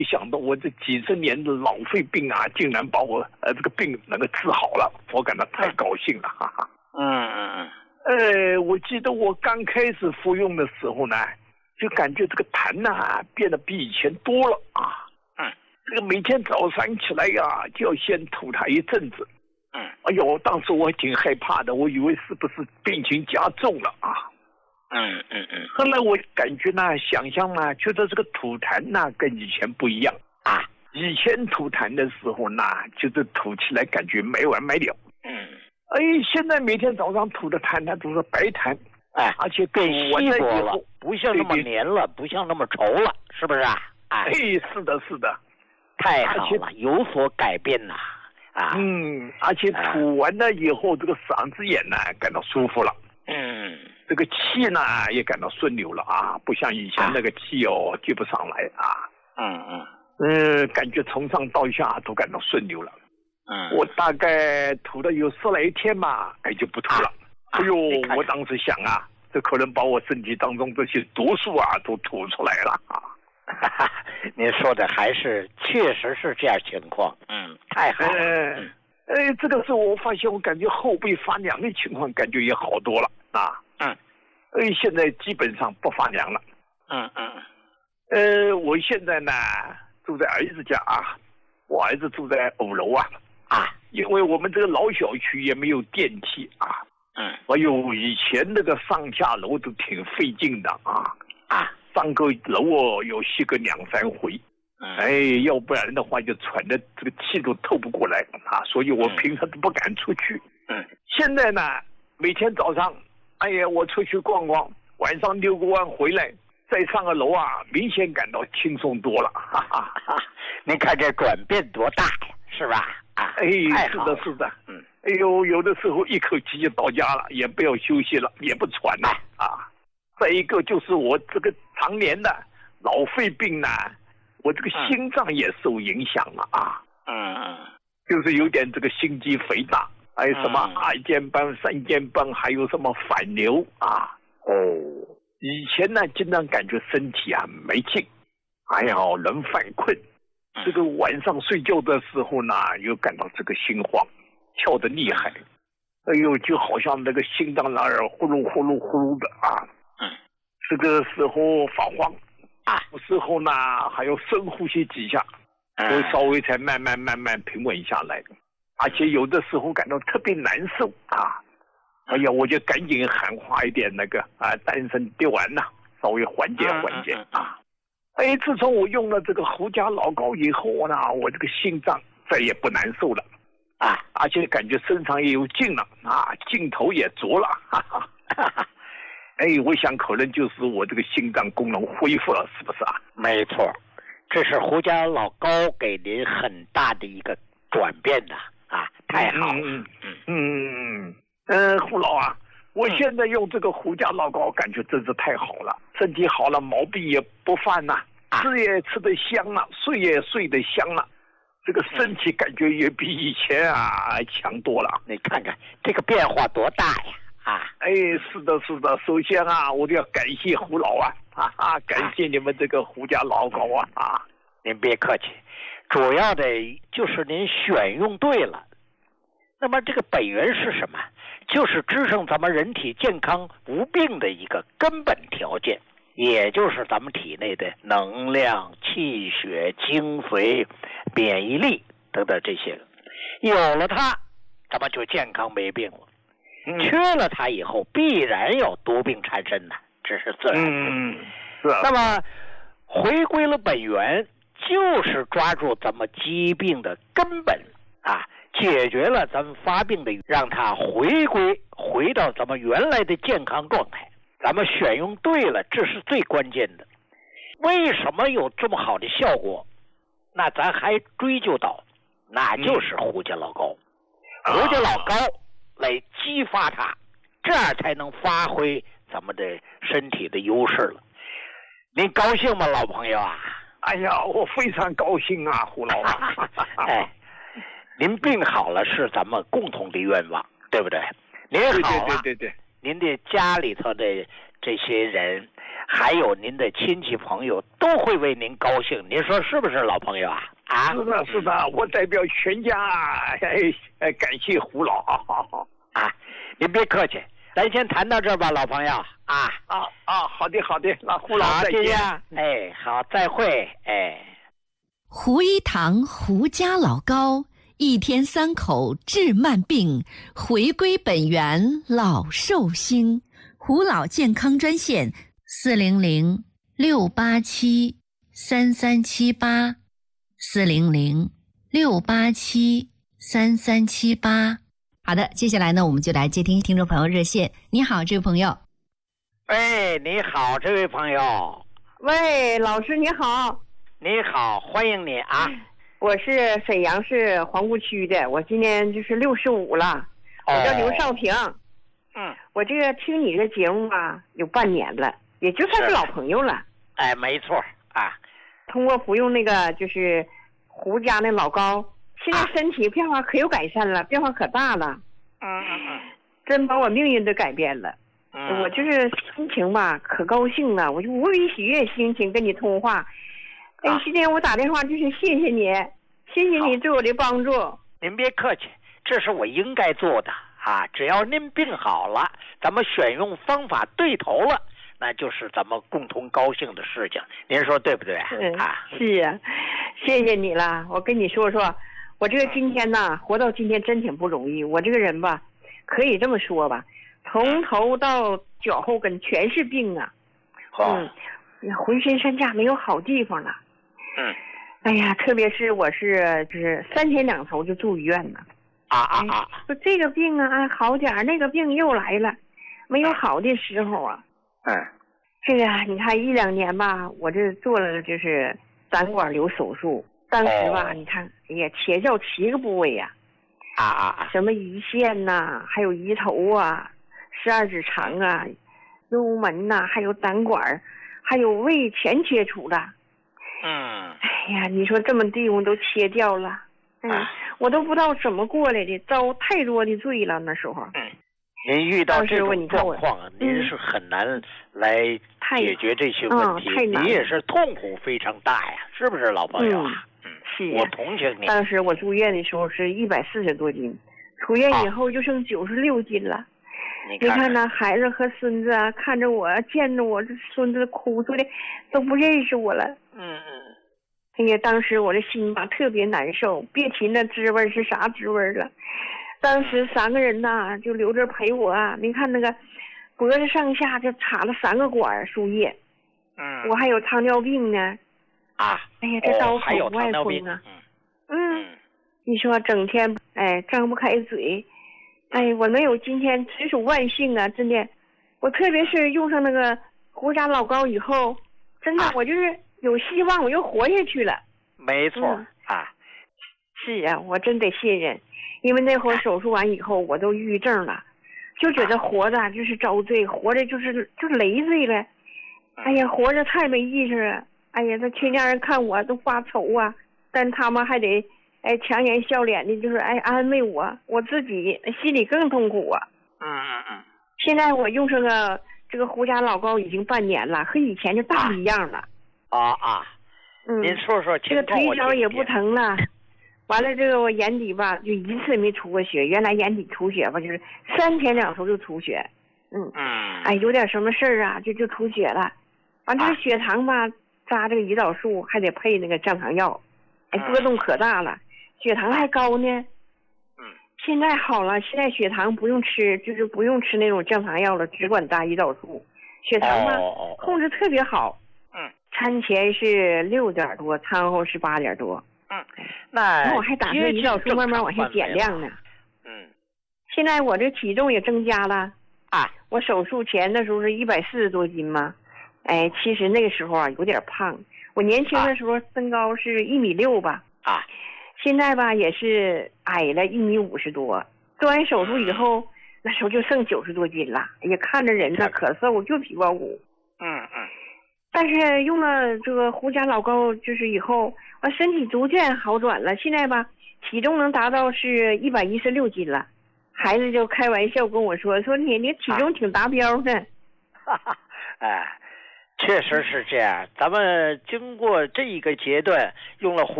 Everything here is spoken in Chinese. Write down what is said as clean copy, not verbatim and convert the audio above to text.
一想到我这几十年的老肺病啊，竟然把我这个病能够治好了，我感到太高兴了，哈哈。我记得我刚开始服用的时候呢，就感觉这个痰呐变得比以前多了啊。这个每天早上起来呀，就要先吐它一阵子。哎呦，当时我挺害怕的，我以为是不是病情加重了啊？后来我感觉呢，想象呢，觉得这个吐痰呢跟以前不一样啊。以前吐痰的时候呢，就是吐起来感觉没完没了。现在每天早上吐的痰呢都是白痰，而且更稀薄了，不像那么黏了，不像那么稠了，是不是啊？ 是的，是的， 太好了，有所改变呐。 而且吐完了以后，这个嗓子眼呢感到舒服了。这个气呢也感到顺流了啊，不像以前那个气接不上来啊。感觉从上到下都感到顺流了。我大概吐了有10来天嘛，就不吐了。我当时想啊，这可能把我身体当中这些毒素啊都吐出来了啊。 您说的还是确实是这样情况。太好了。 这个时候我发现我感觉后背发凉的情况感觉也好多了啊。现在基本上不发凉了。我现在呢住在儿子家啊，我儿子住在5楼啊。因为我们这个老小区也没有电梯啊。以前那个上下楼都挺费劲的啊。上个楼要洗个2、3回。要不然的话就喘的这个气都透不过来啊，所以我平常都不敢出去。现在呢，每天早上，我出去逛逛，晚上遛个弯回来，再上个楼啊，明显感到轻松多了。 您看这转变多大呀，是吧？ 是的，是的。有的时候一口气就到家了，也不要休息了，也不喘了啊。再一个就是我这个常年的老肺病呢，我这个心脏也受影响了啊。就是有点这个心肌肥大，还有什么2尖瓣、3尖瓣，还有什么反流啊。以前呢，经常感觉身体啊没劲，人犯困。这个晚上睡觉的时候呢，又感到这个心慌，跳得厉害。就好像那个心脏那儿呼噜呼噜呼噜的啊。这个时候发慌。有时候呢还要深呼吸几下，都稍微才慢慢平稳下来。而且有的时候感到特别难受啊。我就赶紧喊话一点那个丹参滴丸呐，稍微缓解啊。自从我用了这个胡家老膏以后呢，我这个心脏再也不难受了而且感觉身上也有劲了劲头也足了。我想可能就是我这个心脏功能恢复了，是不是啊？ 没错，这是胡家老膏给您很大的一个转变的太好了。 胡老啊，我现在用这个胡家老膏，感觉真是太好了，身体好了，毛病也不犯了，吃也吃得香了，睡也睡得香了，这个身体感觉也比以前强多了。 你看看这个变化多大呀！ 是的，是的。首先我都要感谢胡老感谢你们这个胡家老膏您别客气，主要的就是您选用对了。那么这个本源是什么？就是支撑咱们人体健康无病的一个根本条件，也就是咱们体内的能量、气血、精髓、免疫力等等这些，有了它，咱们就健康没病了。缺了它以后，必然有多病缠身的，这是自然的。那么回归了本源，就是抓住咱们疾病的根本解决了咱们发病的，让它回到咱们原来的健康状态。咱们选用对了，这是最关键的。为什么有这么好的效果？那咱还追究到，那就是胡家老膏。胡家老膏来激发它，这样才能发挥咱们的身体的优势了。您高兴吗，老朋友啊？ 我非常高兴胡老您病好了是咱们共同的愿望，对不对？您好了， 对。 您的家里头的这些人， 还有您的亲戚朋友都会为您高兴，您说是不是，老朋友啊？啊， 是的，是的，我代表全家感谢胡老啊，您别客气，咱先谈到这儿吧，老朋友啊。 好的，那胡老再见。 哎，好，再会，哎。 胡一堂胡家老高，一天3口治慢病，回归本源老寿星。胡老健康专线400-687-3378，400-687-3378。好的，接下来呢，我们就来接听听众朋友热线。你好，这位朋友。 哎，你好，这位朋友。 喂，老师你好。 你好，欢迎你啊！ 我是沈阳市皇姑区的，我今年就是65了，我叫刘少平。我这个听你这节目啊，有半年了，也就算是老朋友了。 哎，没错啊。 通过服用那个就是胡家那老膏，现在身体变化可有改善了，变化可大了。真把我命运都改变了。我就是心情吧，可高兴了，我就无比喜悦心情跟你通话。今天我打电话就是谢谢你，谢谢你对我的帮助。 您别客气，这是我应该做的啊！只要您病好了，咱们选用方法对头了，那就是咱们共同高兴的事情。您说对不对啊？ 是啊，谢谢你了。我跟你说说，我这个今天呢，活到今天真挺不容易。我这个人吧，可以这么说吧，从头到脚后跟全是病啊。浑身上下没有好地方了。哎呀，特别是我就是3天2头就住医院了。说这个病啊好点儿，那个病又来了，没有好的时候啊。这个你看1、2年吧，我这做了就是胆管瘤手术，当时吧，你看，哎呀，切掉7个部位呀。什么胰腺呐，还有胰头啊，12指肠啊，幽门呐，还有胆管，还有胃全切除了。哎呀，你说这么地方都切掉了，我都不知道怎么过来的，遭太多的罪了那时候。 您遇到这种状况，您是很难来解决这些问题，你也是痛苦非常大呀，是不是，老朋友啊？ 是呀， 我同情你。 当时我住院的时候是140多斤，出院以后就剩96斤了。你看那孩子和孙子啊，看着我，见着我这孙子哭出来，都不认识我了。哎呀，当时我的心吧特别难受，别提那滋味是啥滋味了。当时3个人呐，就留着陪我啊。你看那个脖子上下就插了3个管输液。我还有糖尿病呢。哎呀，这刀口不爱风啊。你说整天张不开嘴。我能有今天实属万幸啊，真的。我特别是用上那个胡家老膏以后，真的我就是有希望，我又活下去了。 没错。 是啊，我真得信任，因为那会儿手术完以后我都抑郁症了，就觉得活着就是遭罪，活着就是累赘了。哎呀，活着太没意思了。哎呀，这全家人看我都发愁啊，但他们还得强颜笑脸的，就是安慰我，我自己心里更痛苦啊。现在我用上这个胡家老膏已经半年了，和以前就大不一样了。 您说说这个腿脚也不疼了。完了，这个我眼底吧就一次没出过血，原来眼底出血吧就是3天2头就出血。有点什么事儿啊就出血了。完这个血糖吧扎这个胰岛素还得配那个降糖药，波动可大了，血糖还高呢。现在好了，现在血糖不用吃，就是不用吃那种降糖药了，只管打胰岛素，血糖吧控制特别好。餐前是6点多，餐后是8点多。那我还打算胰岛素慢慢往下减量呢。现在我这体重也增加了。我手术前的时候是140多斤嘛。其实那个时候啊有点胖，我年轻的时候身高是1.6米吧。现在吧也是矮了1.50米多。做完手术以后，那时候就剩90多斤了。哎呀，看着人呢可瘦，就皮包骨。但是用了这个胡家老膏就是以后，我身体逐渐好转了。现在吧体重能达到是116斤了。孩子就开玩笑跟我说你体重挺达标的。 确实是这样。咱们经过这一个阶段，用了胡